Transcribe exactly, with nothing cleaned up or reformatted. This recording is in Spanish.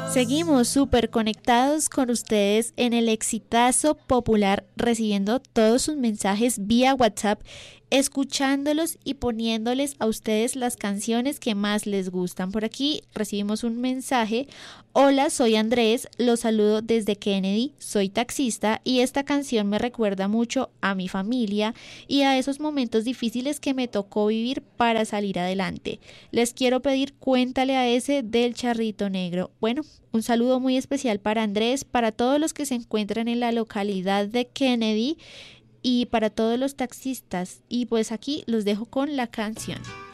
Seguimos súper conectados con ustedes en el exitazo popular, recibiendo todos sus mensajes vía WhatsApp, escuchándolos y poniéndoles a ustedes las canciones que más les gustan. Por aquí recibimos un mensaje: hola, soy Andrés, los saludo desde Kennedy, soy taxista y esta canción me recuerda mucho a mi familia y a esos momentos difíciles que me tocó vivir para salir adelante. Les quiero pedir Cuéntale a ese del Charrito Negro. Bueno, un saludo muy especial para Andrés, para todos los que se encuentran en la localidad de Kennedy y para todos los taxistas. Y pues aquí los dejo con la canción.